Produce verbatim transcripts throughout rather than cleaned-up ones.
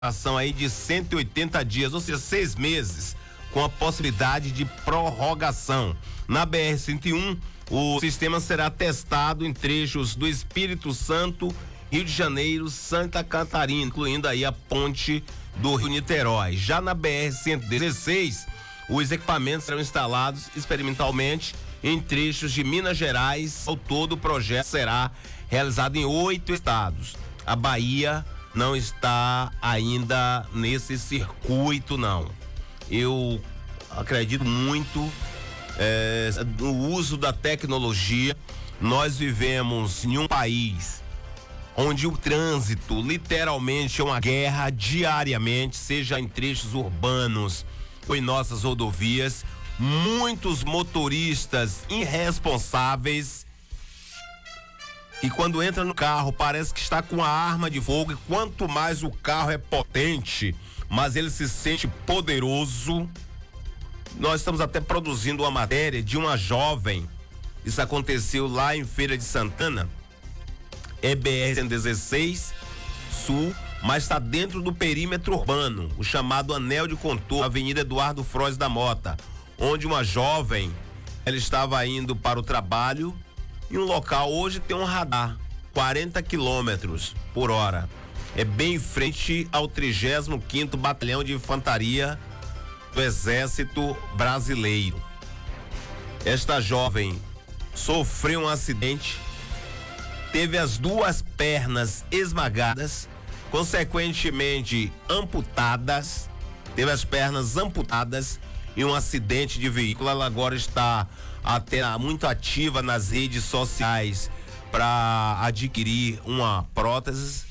ação aí de cento e oitenta dias, ou seja, seis meses, com a possibilidade de prorrogação. Na B R cento e um, o sistema será testado em trechos do Espírito Santo, Rio de Janeiro, Santa Catarina, incluindo aí a ponte do Rio Niterói. Já na B R cento e dezesseis, os equipamentos serão instalados experimentalmente em trechos de Minas Gerais. Ao todo, o projeto será realizado em oito estados. A Bahia não está ainda nesse circuito, não. Eu acredito muito é, no uso da tecnologia. Nós vivemos em um país onde o trânsito literalmente é uma guerra diariamente, seja em trechos urbanos ou em nossas rodovias. Muitos motoristas irresponsáveis que quando entra no carro parece que está com a arma de fogo, e quanto mais o carro é potente, mas ele se sente poderoso. Nós estamos até produzindo uma matéria de uma jovem, isso aconteceu lá em Feira de Santana, é B R cento e dezesseis Sul, mas está dentro do perímetro urbano, o chamado Anel de Contorno, Avenida Eduardo Frois da Mota, onde uma jovem, ela estava indo para o trabalho em um local, hoje tem um radar, quarenta quilômetros por hora. É bem em frente ao trigésimo quinto Batalhão de Infantaria do Exército Brasileiro. Esta jovem sofreu um acidente, teve as duas pernas esmagadas, consequentemente amputadas, teve as pernas amputadas em um acidente de veículo. Ela agora está até muito ativa nas redes sociais para adquirir uma prótese.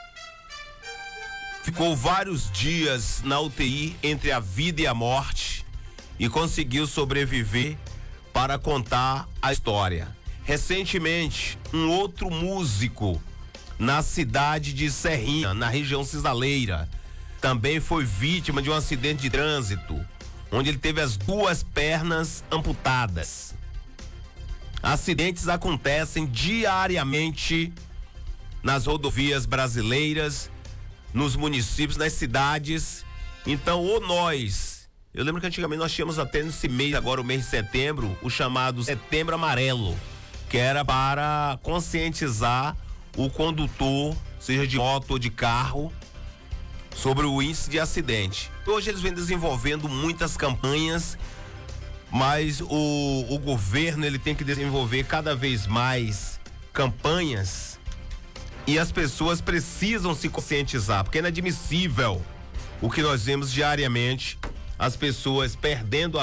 Ficou vários dias na U T I entre a vida e a morte e conseguiu sobreviver para contar a história. Recentemente, um outro músico na cidade de Serrinha, na região cisaleira, também foi vítima de um acidente de trânsito, onde ele teve as duas pernas amputadas. Acidentes acontecem diariamente nas rodovias brasileiras, nos municípios, nas cidades. Então, ou nós, eu lembro que antigamente nós tínhamos até nesse mês, agora o mês de setembro, o chamado Setembro Amarelo, que era para conscientizar o condutor, seja de moto ou de carro, sobre o índice de acidente. Hoje eles vêm desenvolvendo muitas campanhas, mas o, o governo ele tem que desenvolver cada vez mais campanhas, e as pessoas precisam se conscientizar, porque é inadmissível o que nós vemos diariamente, as pessoas perdendo a